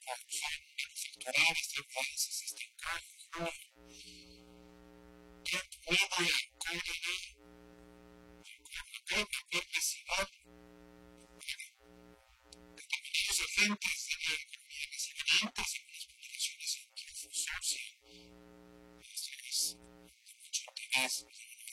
manufacturadas de países estancados, que puede coordinar con la publicidad determinados agentes de la economía nacional, por ejemplo, las publicaciones en Kill for Sourcing. Esto es de mucho interés.